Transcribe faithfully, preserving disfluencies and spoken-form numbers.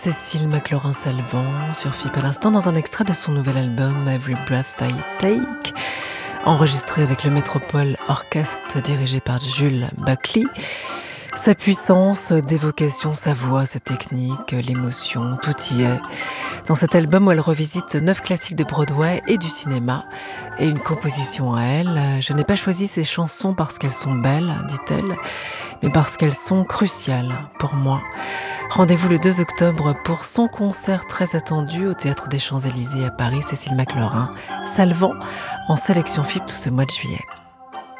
Cécile McLaurin-Salvant sur F I P à l'instant dans un extrait de son nouvel album Every Breath I Take, enregistré avec le Métropole Orchestre dirigé par Jules Buckley. Sa puissance d'évocation, sa voix, sa technique, l'émotion, tout y est. Dans cet album où elle revisite neuf classiques de Broadway et du cinéma, et une composition à elle. Je n'ai pas choisi ces chansons parce qu'elles sont belles, dit-elle, mais parce qu'elles sont cruciales pour moi. Rendez-vous le deux octobre pour son concert très attendu au Théâtre des Champs-Élysées à Paris, Cécile McLaurin, Salvant, en sélection F I P tout ce mois de juillet.